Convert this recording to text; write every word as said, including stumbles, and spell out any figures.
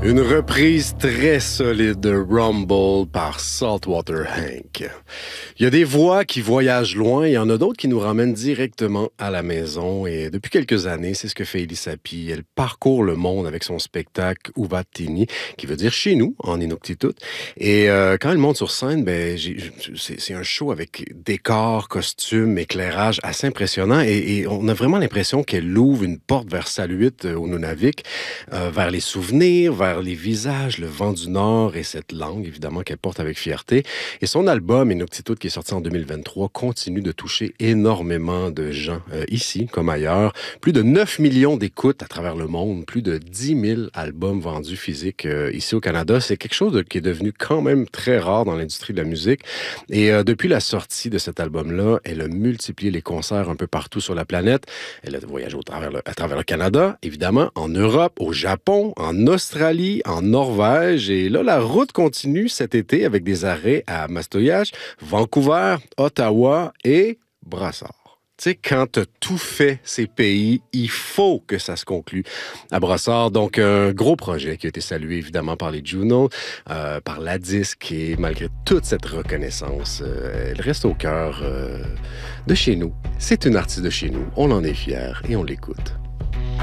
Une reprise très solide de Rumble par Saltwater Hank. Il y a des voix qui voyagent loin, il y en a d'autres qui nous ramènent directement à la maison. Et depuis quelques années, c'est ce que fait Elise Appi. Elle parcourt le monde avec son spectacle Uvatini, qui veut dire chez nous, en Inuktitut. Et euh, quand elle monte sur scène, ben, j'ai, c'est, c'est un show avec décors, costumes, éclairage assez impressionnant. Et, et on a vraiment l'impression qu'elle ouvre une porte vers Saluit au Nunavik, euh, vers les souvenirs, vers les visages, le vent du Nord et cette langue, évidemment, qu'elle porte avec fierté. Et son album, Inuktitut, qui est sorti en deux mille vingt-trois, continue de toucher énormément de gens, euh, ici comme ailleurs. Plus de neuf millions d'écoutes à travers le monde, plus de dix mille albums vendus physiques euh, ici au Canada. C'est quelque chose de, qui est devenu quand même très rare dans l'industrie de la musique. Et euh, depuis la sortie de cet album-là, elle a multiplié les concerts un peu partout sur la planète. Elle a voyagé au travers le, à travers le Canada, évidemment, en Europe, au Japon, en Australie, en Norvège. Et là, la route continue cet été avec des arrêts à Mastoyage, Vancouver, Ottawa et Brassard. Tu sais, quand tu as tout fait ces pays, il faut que ça se conclue à Brassard. Donc, un gros projet qui a été salué évidemment par les Juno, euh, par la Disque, et malgré toute cette reconnaissance, euh, elle reste au cœur euh, de chez nous. C'est une artiste de chez nous, on en est fiers et on l'écoute.